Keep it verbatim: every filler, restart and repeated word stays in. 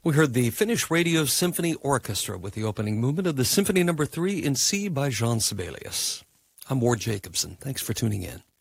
We heard the Finnish Radio Symphony Orchestra with the opening movement of the Symphony Number Three in C by Jean Sibelius. I'm Ward Jacobson. Thanks for tuning in.